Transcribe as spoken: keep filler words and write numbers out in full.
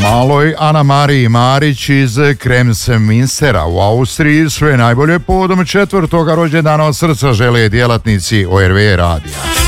Maloj Ana Mariji Marić iz Kremsminstera u Austriji sve najbolje povodom četvrtoga rođendana od srca žele djelatnici O R V radija.